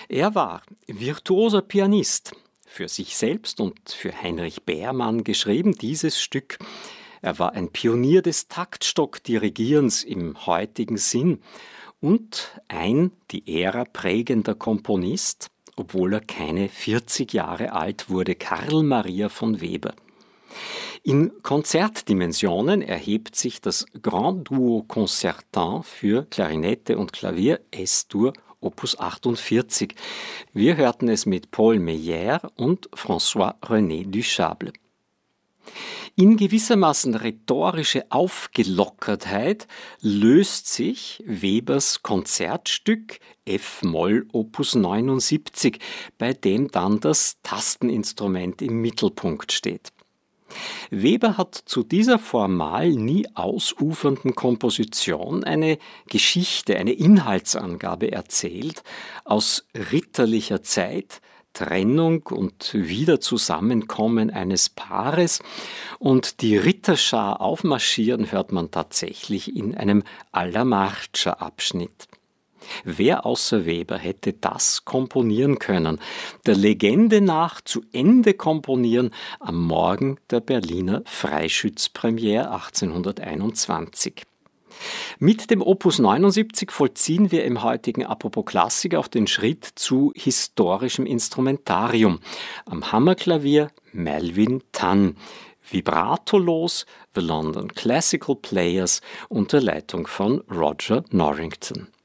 Er war virtuoser Pianist, für sich selbst und für Heinrich Beermann geschrieben, dieses Stück. Er war ein Pionier des Taktstock-Dirigierens im heutigen Sinn und ein die Ära prägender Komponist, obwohl er keine 40 Jahre alt wurde, Karl Maria von Weber. In Konzertdimensionen erhebt sich das Grand Duo Concertant für Klarinette und Klavier S-Dur Opus 48. Wir hörten es mit Paul Meyer und François-René Duchâble. In gewissermaßen rhetorische Aufgelockertheit löst sich Webers Konzertstück F-Moll Opus 79, bei dem dann das Tasteninstrument im Mittelpunkt steht. Weber hat zu dieser formal nie ausufernden Komposition eine Geschichte, eine Inhaltsangabe erzählt, aus ritterlicher Zeit, Trennung und Wiederzusammenkommen eines Paares, und die Ritterschar aufmarschieren hört man tatsächlich in einem Alla Marcia-Abschnitt. Wer außer Weber hätte das komponieren können? Der Legende nach zu Ende komponieren am Morgen der Berliner Freischütz-Premiere 1821. Mit dem Opus 79 vollziehen wir im heutigen Apropos Klassik auch den Schritt zu historischem Instrumentarium. Am Hammerklavier Melvin Tann. Vibratolos The London Classical Players unter Leitung von Roger Norrington.